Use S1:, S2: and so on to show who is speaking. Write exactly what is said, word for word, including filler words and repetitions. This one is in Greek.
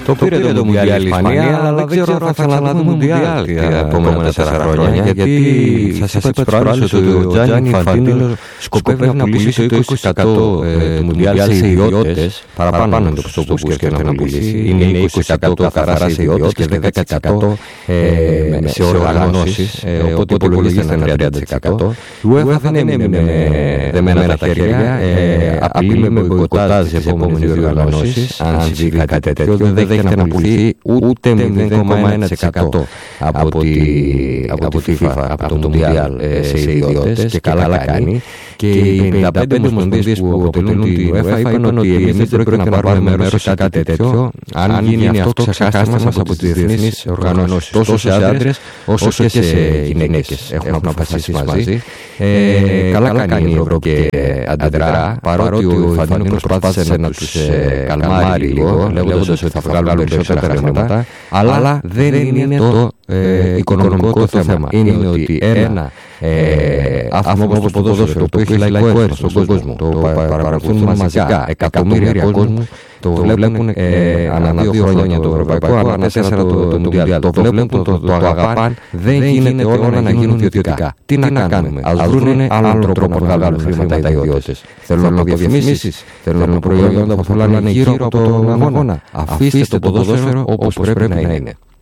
S1: Το πήρε το Μουντιάλ η Ισπανία, αλλά δεν ξέρω αν θα ξαναδούμε Μουντιάλ τα επόμενα τέσσερα χρόνια. Γιατί θα σας είπα προάλλες ότι ο Τζάνι Ινφαντίνο σκοπεύει να πουλήσει το είκοσι τοις εκατό του Μουντιάλ σε ιδιώτες, παραπάνω από το που σκέφτεται να πουλήσει. Είναι είκοσι τοις εκατό καθαρά σε ιδιώτες και δέκα τοις εκατό σε οργανώσεις, οπότε υπολογίζεται ένα τριάντα τοις εκατό. Η UEFA δεν έμεινε δεμένα τα χέρια, απειλεί με μποϊκοτάζ τις επόμενες δύο οργανώσεις. Αν συμβεί κάτι τέτοιο, δεν δέχεται να πουληθεί ούτε μηδέν κόμμα ένα τοις εκατό από τη FIFA, από το Μουντιάλ σε ιδιώτες, και καλά κάνει. Και οι πενήντα πέντε ομοσπονδίες που αποτελούν τη UEFA είπαν ότι εμείς δεν πρόκειται να πάρουμε μέρος σε κάτι τέτοιο. Αν γίνει αυτό, ξεχάστε μας από τις διεθνείς οργανώσεις, τόσο σε άντρες όσο και σε γυναίκες. Έχουν αποφασίσει μαζί. Καλά κάνει η Ευρώπη και αντιδρά, παρότι ο Ινφαντίνο προσπάθησε να τους καλμάρει λίγο, λέγοντας ότι θα βγάλουν περισσότερα χρήματα, αλλά δεν είναι το οικονομικό το θέμα. Είναι ότι ένα άθλημα όπως το ποδόσφαιρο, που έχει λαϊκό έργο στον κόσμο, το παρακολουθούν μαζικά εκατομμύρια κόσμου, το βλέπουν ανά δύο χρόνια το ευρωπαϊκό, ανά τέσσερα το Μουντιάλ. Το βλέπουν, το αγαπάνε, δεν γίνεται όλα να γίνουν ιδιωτικά. Τι να κάνουμε, ας βρούνε άλλον τρόπο να βγάλουν χρήματα οι ιδιώτες. Θέλουν να διαφημίσεις, θέλουν προϊόντα που πουλάνε γύρω από τον αγώνα. Αφήστε το ποδόσφαιρο όπως πρέπει να είναι.